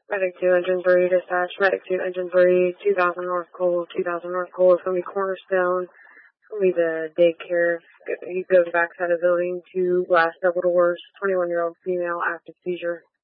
Medic 2, Engine 3, dispatch. Medic 2, Engine 3, 2000 North Cole. 2000 North Cole. It's going to be Cornerstone. It's going to be the daycare. He goes backside of the building to glass double doors. 21-year-old female, active seizure.